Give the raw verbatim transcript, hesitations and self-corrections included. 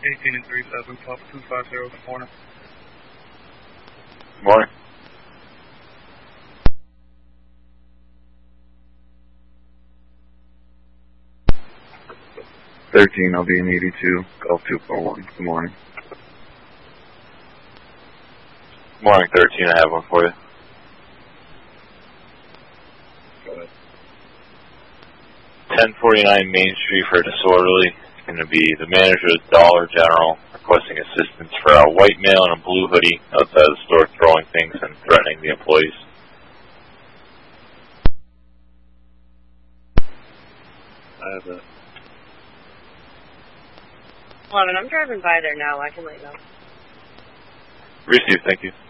eighteen and three seven, Papa two five zero, good morning. Good morning. thirteen, I'll be in eighty-two, Golf two four one, good morning. Good morning, thirteen, I have one for you. Go ahead. ten forty-nine Main Street for disorderly. It's going to be the manager of Dollar General requesting assistance for a white male in a blue hoodie outside the store throwing things and threatening the employees. I have that. eleven, I'm driving by there now. I can let you know. Received, thank you.